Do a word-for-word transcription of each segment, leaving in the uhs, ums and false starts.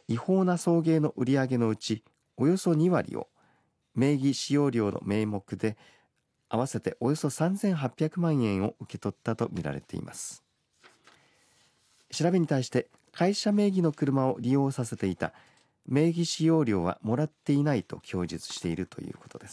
違法な送迎の売上のうちおよそに割を名義使用料の名目で合わせておよそさんぜんはっぴゃくまんえんを受け取ったとみられています。調べに対して会社名義の車を利用させていた、名義使用料はもらっていないと供述しているということです。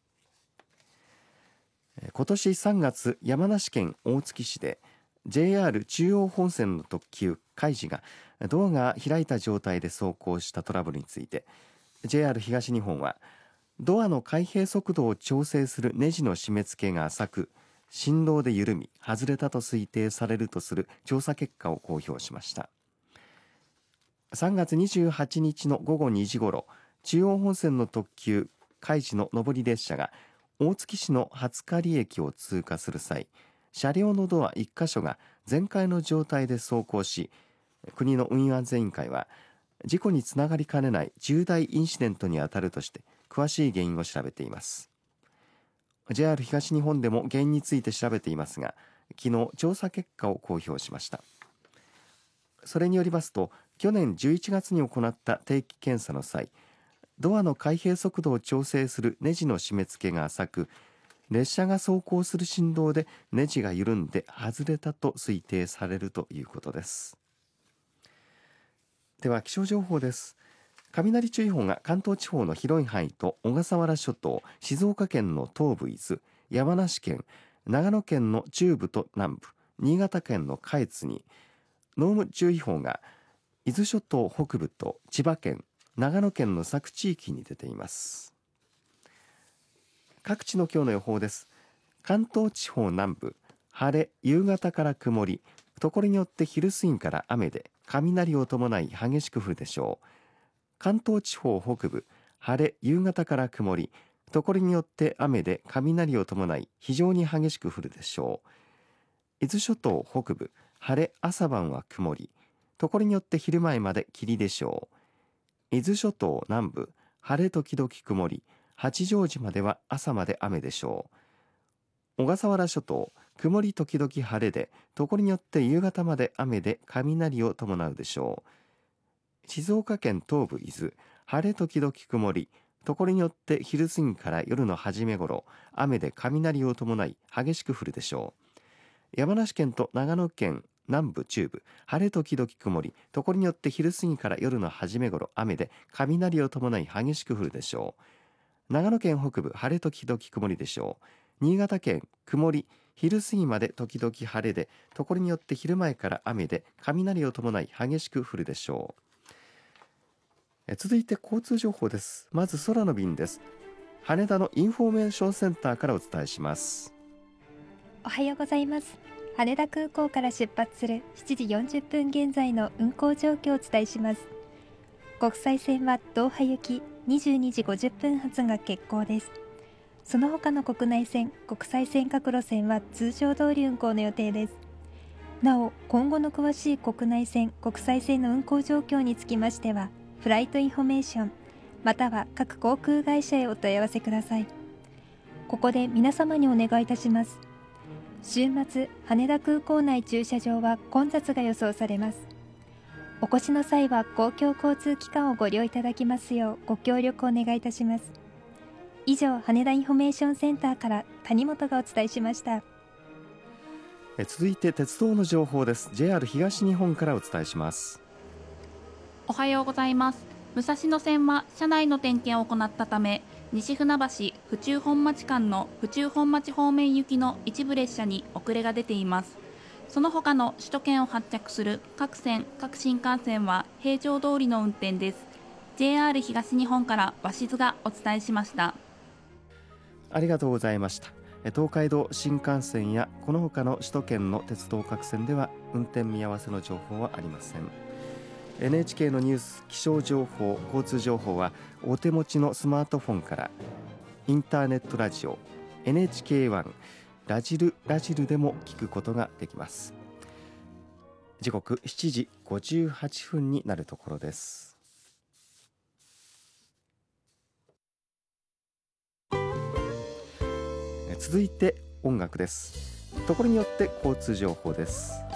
今年さんがつ、山梨県大月市で ジェイアール 中央本線の特急かいじがドアが開いた状態で走行したトラブルについて ジェイアール 東日本は、ドアの開閉速度を調整するネジの締め付けが浅く振動で緩み外れたと推定されるとする調査結果を公表しました。さんがつにじゅうはちにちのごごにじごろ、中央本線の特急かいじの上り列車が大月市の初刈駅を通過する際、車両のドアいっか所が全開の状態で走行し、国の運輸安全委員会は事故につながりかねない重大インシデントにあたるとして詳しい原因を調べています。 ジェイアール 東日本でも原因について調べていますが、昨日調査結果を公表しました。それによりますと、去年じゅういちがつに行った定期検査の際、ドアの開閉速度を調整するネジの締め付けが浅く、列車が走行する振動でネジが緩んで外れたと推定されるということです。では気象情報です。雷注意報が関東地方の広い範囲と小笠原諸島、静岡県の東部伊豆、山梨県、長野県の中部と南部、新潟県の下越に、濃霧注意報が伊豆諸島北部と千葉県、長野県の佐久地域に出ています。各地の今日の予報です。関東地方南部、晴れ、夕方から曇り、ところによって昼過ぎから雨で雷を伴い激しく降るでしょう。関東地方北部、晴れ、夕方から曇り、ところによって雨で雷を伴い非常に激しく降るでしょう。伊豆諸島北部、晴れ、朝晩は曇り、ところによって昼前まで霧でしょう。伊豆諸島南部、晴れ時々曇り、八丈島では朝まで雨でしょう。小笠原諸島、曇り時々晴れで、ところによって夕方まで雨で雷を伴うでしょう。静岡県東部伊豆、晴れ時々曇り、ところによって昼過ぎから夜の初め頃、雨で雷を伴い激しく降るでしょう。山梨県と長野県南部中部、晴れ時々曇り、ところによって昼過ぎから夜の初め頃、雨で雷を伴い激しく降るでしょう。長野県北部、晴れ時々曇りでしょう。新潟県、曇り、昼過ぎまで時々晴れで、ところによって昼前から雨で雷を伴い激しく降るでしょう。え続いて交通情報です。まず空の便です。羽田のインフォメーションセンターからお伝えします。 おはようございます。羽田空港から出発するしちじよんじゅっぷん現在の運航状況をお伝えします。国際線はドーハ行きにじゅうにじごじゅっぷん発が欠航です。その他の国内線、国際線各路線は通常通り運航の予定です。なお、今後の詳しい国内線、国際線の運航状況につきましては、フライトインフォメーション、または各航空会社へお問い合わせください。ここで皆様にお願いいたします。週末、羽田空港内駐車場は混雑が予想されます。お越しの際は公共交通機関をご利用いただきますようご協力をお願いいたします。以上、羽田インフォメーションセンターから谷本がお伝えしました。 え続いて鉄道の情報です。 ジェイアール 東日本からお伝えします。 おはようございます。武蔵野線は車内の点検を行ったため、西船橋府中本町間の府中本町方面行きの一部列車に遅れが出ています。その他の首都圏を発着する各線各新幹線は平常通りの運転です。 ジェイアール 東日本から鷲津がお伝えしました。 ありがとうございました。東海道新幹線やこの他の首都圏の鉄道各線では運転見合わせの情報はありません。 エヌエイチケー のニュース、気象情報、交通情報はお手持ちのスマートフォンからインターネットラジオ エヌエイチケーワン ラジルラジルでも聞くことができます。時刻しちじごじゅうはっぷんになるところです。続いて音楽です。ところによって交通情報です。